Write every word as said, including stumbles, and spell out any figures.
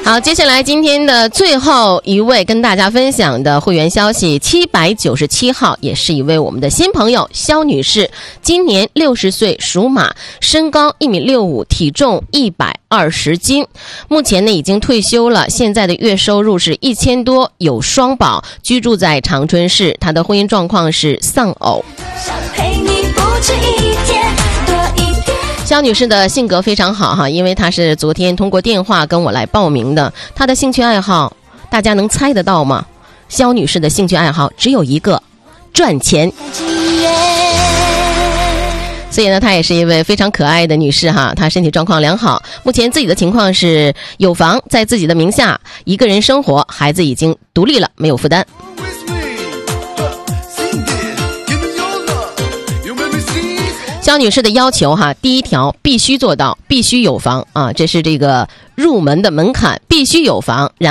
好，接下来今天的最后一位跟大家分享的会员消息，七百九十七号也是一位我们的新朋友肖女士，今年六十岁，属马，身高一米六五，体重一百二十斤，目前呢已经退休了，现在的月收入是一千多，有双保，居住在长春市，她的婚姻状况是丧偶。陪你不止一天肖女士的性格非常好哈，因为她是昨天通过电话跟我来报名的。她的兴趣爱好，大家能猜得到吗？肖女士的兴趣爱好只有一个，赚钱。所以呢，她也是一位非常可爱的女士哈。她身体状况良好，目前自己的情况是有房在自己的名下，一个人生活，孩子已经独立了，没有负担。肖女士的要求哈，第一条必须做到，必须有房啊，这是这个入门的门槛，必须有房。然